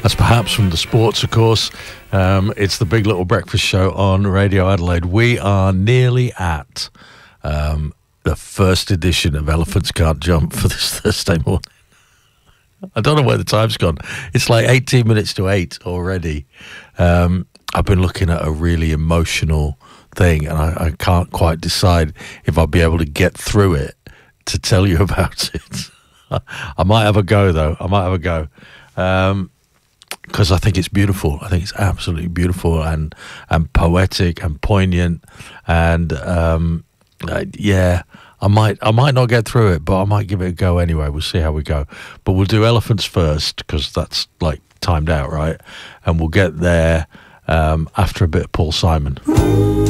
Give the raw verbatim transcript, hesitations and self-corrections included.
That's perhaps from the sports, of course. Um, it's the Big Little Breakfast Show on Radio Adelaide. We are nearly at um, the first edition of Elephants Can't Jump for this Thursday morning. I don't know where the time's gone. It's like eighteen minutes to eight already. Um, I've been looking at a really emotional thing, and I, I can't quite decide if I'll be able to get through it to tell you about it. I might have a go, though. I might have a go. Um, because I think it's beautiful. I think it's absolutely beautiful and and poetic and poignant, and um, uh, yeah, I might I might not get through it, but I might give it a go anyway. We'll see how we go. But we'll do elephants first because that's like timed out, right? And we'll get there um, after a bit of Paul Simon.